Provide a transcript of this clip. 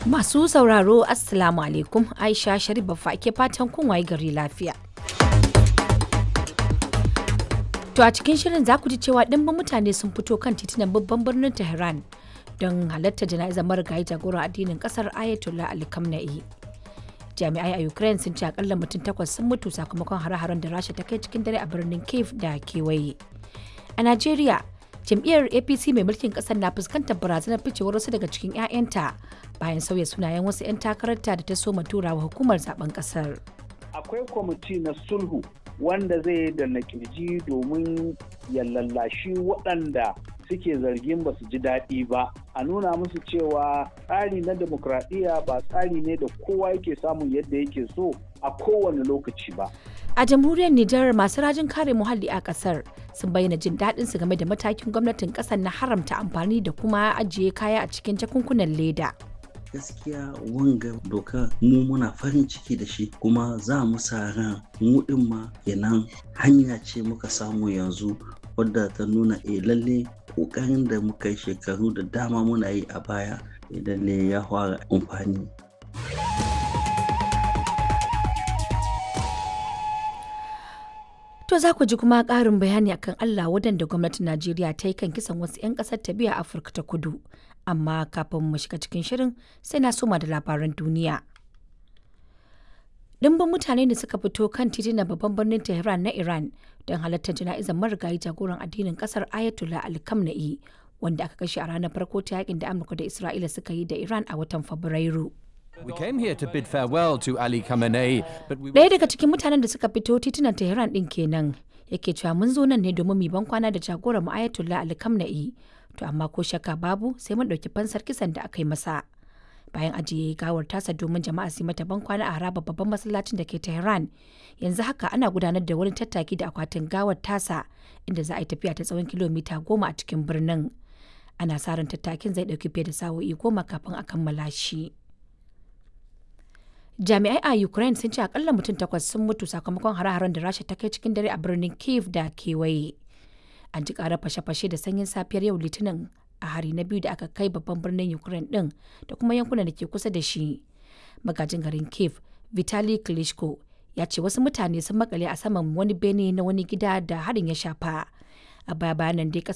Masu sauraro Assalamu alaikum, Aisha Sharif Baffa ke fatan kun waye gari lafiya. To a cikin shirin za ku ji cewa ɗimbin mutane sun fito kan titunan babban birnin Tehran don halartar jana'izar marigayi jagoran addinin ƙasar Ayatollah Ali Khamenei. Jami'ai a Ukraine sun ce akalla mutum 8 sun mutu sakamakon hare-haren da Rasha ta kai cikin dare a birnin Kyiv da kewaye. A Najeriya, jam'iyyar APC mai mulkin ƙasar na fuskantar barazanar ficewar wasu daga cikin 'ya'yanta bayan sauya sunayen wasu 'yan takararta da ta soma turawa hukumar zaben ƙasar. Akwai kwamiti na sulhu wanda zai da na kirji domin ya lallashi waɗanda suke zargin ba su ji daɗi ba, a nuna musu cewa tsari na demokradiyya ba tsari ne da kowa yake samun yadda yake so a kowane lokaci ba. A jamhuriyar Nijar, masu rajin kare muhalli a kasar sun bayyana jin daɗin su game da matakin gwamnatin kasar na haramta amfani da kuma ajiye kaya a cikin jakunkunan leda. Gaskiya wanga doka mu muna farin ciki da shi, kuma za mu sa ran mu din ma kenan hanya ce muka samu yanzu wadda ta nuna lalle kokarin da muka yi shekaru da dama muna yi a baya idan ne ya fara amfani. To za ku ji kuma ƙarin bayani akan Allah wadanda gwamnatin Najeriya ta yi kan kisan wasu 'yan ƙasar ta biya Afirka ta Kudu. Amma kafin mu shiga cikin shirin sai na soma da labaran duniya. Dimbin mutane ne suka fito kan titunan babban birnin Tehran na Iran don halartar jana'izar marigayi jagoran addinin ƙasar Ayatollah Ali Khamenei, wanda aka kashe a ranar farko ta yakin da Amurka da Isra'ila suka yi da Iran a watan Fabrairu. We came here to bid farewell to Ali Khamenei, but we Ɗaya daga cikin mutanen da suka fito titunan Tehran ɗin kenan yake cewa mun zo nan ne domin mu ban kwana da jagoran mu Ayatollah Ali Khamenei, to amma ko shakka babu sai mun ɗauki fansar kisan da aka yi masa. Bayan ajiye gawar tasa domin jama'a su mata ban kwana a harabar babban masallacin da ke Tehran, yanzu haka ana gudanar da wani tattaki da akwatin gawar tasa inda za a yi tafiya ta tsawon kilomita 10 a cikin birnin. Ana sa ran tattakin zai ɗauki fiye da sa'o'i 10 kafin a kammala shi. Jami'ai a Ukraine sun ce akalla mutum 8 sun mutu sakamakon hare-haren da Rasha ta kai cikin dare a birnin Kyiv da kewaye. An ji ƙarar fashe-fashe da sanyin safiyar yau Litinin a hari na biyu da aka kai babban birnin Ukraine ɗin da kuma yankunan da ke kusa da shi. Magajin garin Kyiv, Vitali Klitschko, ya ce wasu mutane sun makale a saman wani bene na wani gida da harin ya shafa. A baya bayanan dai